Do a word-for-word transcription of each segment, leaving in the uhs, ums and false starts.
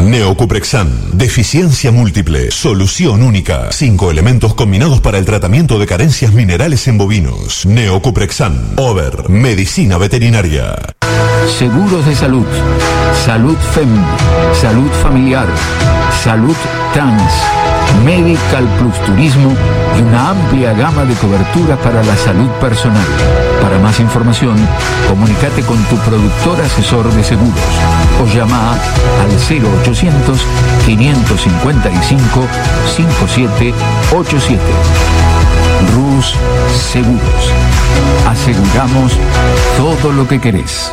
Neocuprexan. Deficiencia múltiple. Solución única. Cinco elementos combinados para el tratamiento de carencias minerales en bovinos. Neocuprexan. Over. Medicina veterinaria. Seguros de salud. Salud F E M. Salud familiar. Salud Trans. Medical Plus Turismo y una amplia gama de cobertura para la salud personal. Para más información, comunícate con tu productor asesor de seguros o llama al cero ochocientos, quinientos cincuenta y cinco, cincuenta y siete ochenta y siete. Rus Seguros. Aseguramos todo lo que querés.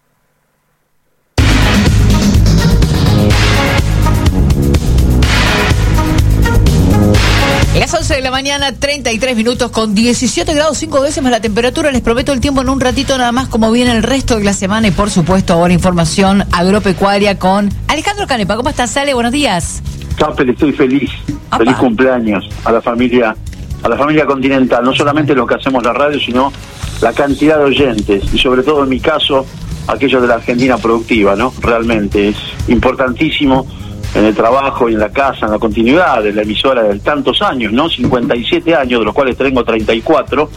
Las once de la mañana, treinta y tres minutos, con diecisiete grados, cinco décimas la temperatura. Les prometo el tiempo en un ratito nada más, como viene el resto de la semana. Y por supuesto, ahora información agropecuaria con Alejandro Canepa. ¿Cómo estás, Ale? Buenos días. Capel, estoy feliz. Apa. Feliz cumpleaños a la familia, a la familia Continental. No solamente lo que hacemos la radio, sino la cantidad de oyentes. Y sobre todo, en mi caso, aquellos de la Argentina productiva, ¿no? Realmente es importantísimo en el trabajo y en la casa, en la continuidad de la emisora de tantos años, ¿no? cincuenta y siete años, de los cuales tengo treinta y cuatro.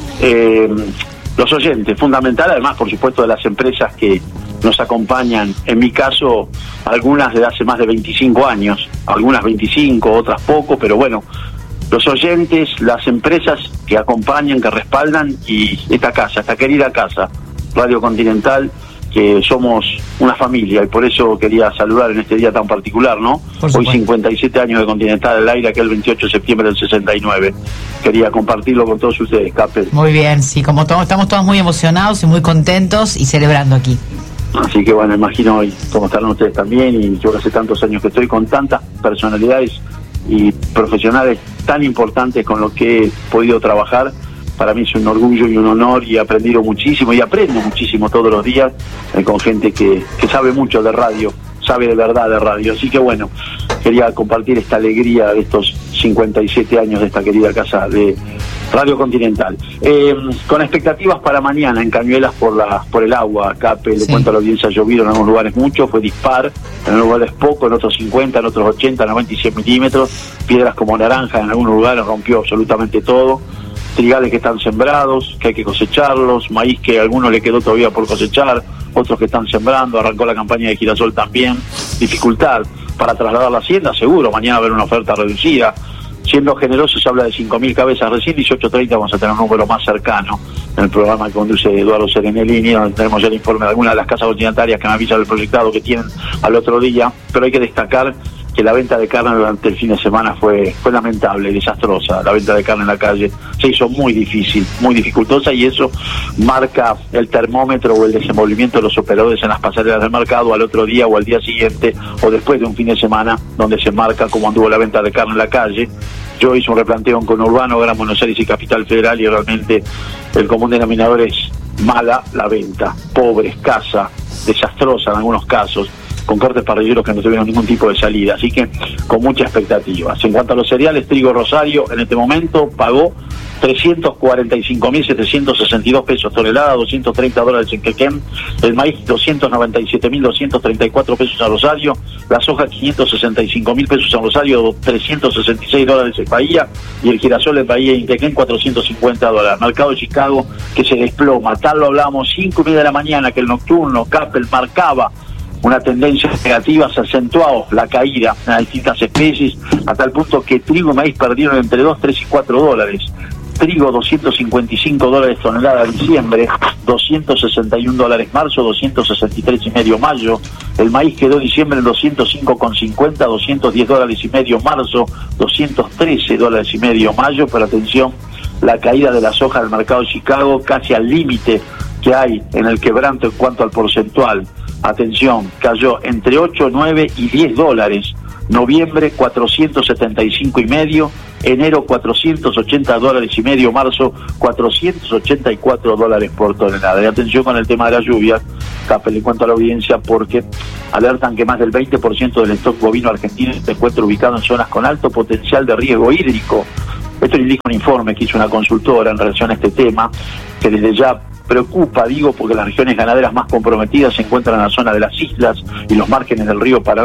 Eh, los oyentes, fundamental, además, por supuesto, de las empresas que nos acompañan. En mi caso, algunas de hace más de veinticinco años, algunas veinticinco, otras poco, pero bueno, los oyentes, las empresas que acompañan, que respaldan, y esta casa, esta querida casa, Radio Continental, que somos una familia, y por eso quería saludar en este día tan particular, ¿no? Hoy cincuenta y siete años de Continental al aire, aquel veintiocho de septiembre del sesenta y nueve. Quería compartirlo con todos ustedes, Capel. Muy bien, sí, como todos, estamos todos muy emocionados y muy contentos y celebrando aquí. Así que bueno, imagino hoy cómo estarán ustedes también, y yo hace tantos años que estoy con tantas personalidades y profesionales tan importantes con los que he podido trabajar. Para mí es un orgullo y un honor, y he aprendido muchísimo y aprendo muchísimo todos los días eh, con gente que, que sabe mucho de radio, sabe de verdad de radio. Así que bueno, quería compartir esta alegría de estos cincuenta y siete años de esta querida casa de Radio Continental. Eh, con expectativas para mañana en Cañuelas por la por el agua. Acá le sí. Cuento a la audiencia, ha llovido en algunos lugares mucho, fue dispar, en algunos lugares poco, en otros cincuenta, en otros ochenta, noventa y cien milímetros, piedras como naranja en algunos lugares, rompió absolutamente todo. Trigales que están sembrados, que hay que cosecharlos, maíz que a algunos le quedó todavía por cosechar, otros que están sembrando, arrancó la campaña de girasol también. Dificultad para trasladar la hacienda, seguro, mañana va a haber una oferta reducida. Siendo generoso, se habla de cinco mil cabezas recién, dieciocho treinta vamos a tener un número más cercano en el programa que conduce Eduardo Serenellini, donde tenemos ya el informe de algunas de las casas continentarias que me avisan el proyectado que tienen al otro día, pero hay que destacar que la venta de carne durante el fin de semana fue fue lamentable, desastrosa. La venta de carne en la calle se hizo muy difícil, muy dificultosa, y eso marca el termómetro o el desenvolvimiento de los operadores en las pasarelas del mercado al otro día o al día siguiente o después de un fin de semana donde se marca cómo anduvo la venta de carne en la calle. Yo hice un replanteo en conurbano, Gran Buenos Aires y Capital Federal, y realmente el común denominador es mala la venta, pobre, escasa, desastrosa en algunos casos, con cortes parrilleros que no tuvieron ningún tipo de salida, así que con muchas expectativas. En cuanto a los cereales, trigo Rosario en este momento pagó trescientos cuarenta y cinco mil setecientos sesenta y dos pesos tonelada, doscientos treinta dólares en Quequén, el maíz doscientos noventa y siete mil doscientos treinta y cuatro pesos en Rosario, la soja quinientos sesenta y cinco mil pesos en Rosario, trescientos sesenta y seis dólares en Bahía, y el girasol en Bahía y en Quequén cuatrocientos cincuenta dólares. Mercado de Chicago que se desploma, tal lo hablábamos cinco y media de la mañana, que el nocturno Capel marcaba una tendencia negativa, se acentuó la caída en las distintas especies, a tal punto que trigo y maíz perdieron entre dos, tres y cuatro dólares. Trigo doscientos cincuenta y cinco dólares tonelada en diciembre, doscientos sesenta y un dólares marzo, doscientos sesenta y tres y medio mayo. El maíz quedó diciembre en doscientos cinco con cincuenta, doscientos diez dólares y medio marzo, doscientos trece dólares y medio mayo. Pero atención, la caída de la soja del mercado de Chicago casi al límite que hay en el quebranto en cuanto al porcentual. Atención, cayó entre ocho, nueve y diez dólares. Noviembre cuatrocientos setenta y cinco y medio, enero cuatrocientos ochenta dólares y medio, marzo cuatrocientos ochenta y cuatro dólares por tonelada. Y atención con el tema de las lluvias, Capel, en cuanto a la audiencia, porque alertan que más del veinte por ciento del stock bovino argentino se encuentra ubicado en zonas con alto potencial de riesgo hídrico. Esto indica un informe que hizo una consultora en relación a este tema, que desde ya preocupa, digo, porque las regiones ganaderas más comprometidas se encuentran en la zona de las islas y los márgenes del río Paraná,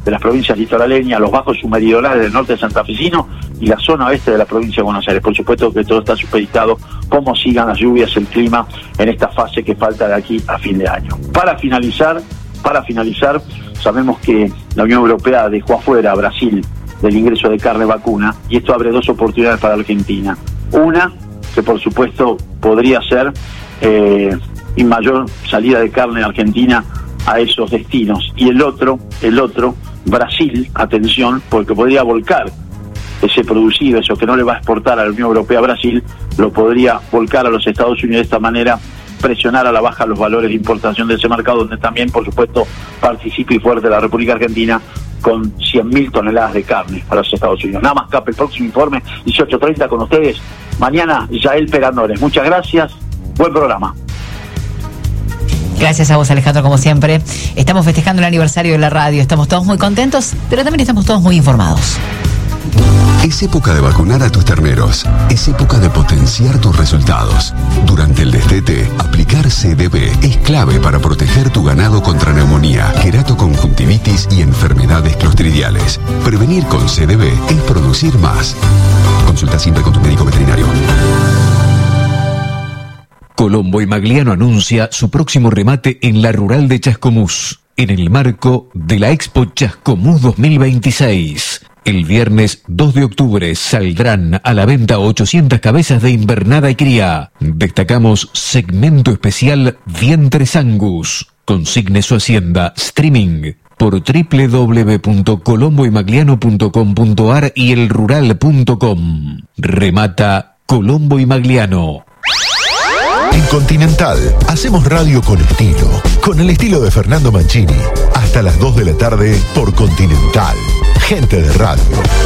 de las provincias litoraleñas, los bajos submeridionales del norte santafesino y la zona oeste de la provincia de Buenos Aires. Por supuesto que todo está supeditado cómo sigan las lluvias, el clima en esta fase que falta de aquí a fin de año. Para finalizar, para finalizar, sabemos que la Unión Europea dejó afuera a Brasil del ingreso de carne vacuna, y esto abre dos oportunidades para Argentina. Una, que por supuesto podría ser eh, y mayor salida de carne de Argentina a esos destinos, y el otro, el otro, Brasil, atención, porque podría volcar ese producido, eso que no le va a exportar a la Unión Europea a Brasil, lo podría volcar a los Estados Unidos, de esta manera presionar a la baja los valores de importación de ese mercado, donde también, por supuesto, participa y fuerte la República Argentina con cien mil toneladas de carne para los Estados Unidos. Nada más, Cap, el próximo informe, dieciocho treinta con ustedes. Mañana, Yael Perandores. Muchas gracias, buen programa. Gracias a vos, Alejandro, como siempre. Estamos festejando el aniversario de la radio, estamos todos muy contentos, pero también estamos todos muy informados. Es época de vacunar a tus terneros. Es época de potenciar tus resultados. Durante el destete, aplicar C D B es clave para proteger tu ganado contra neumonía, queratoconjuntivitis y enfermedades clostridiales. Prevenir con C D B es producir más. Consulta siempre con tu médico veterinario. Colombo y Magliano anuncia su próximo remate en la Rural de Chascomús, en el marco de la Expo Chascomús dos mil veintiséis. El viernes dos de octubre saldrán a la venta ochocientas cabezas de invernada y cría. Destacamos segmento especial Vientres Angus. Consigne su hacienda streaming por doble u doble u doble u punto colombo y magliano punto com punto a r y el rural punto com. Remata Colombo y Magliano. En Continental hacemos radio con estilo, con el estilo de Fernando Mancini. Hasta las dos de la tarde por Continental. Gente de radio.